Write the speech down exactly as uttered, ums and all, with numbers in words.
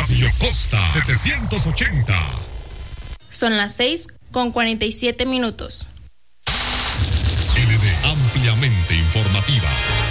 Radio Costa setecientos ochenta. Son las seis con cuarenta y siete minutos. L D ampliamente informativa.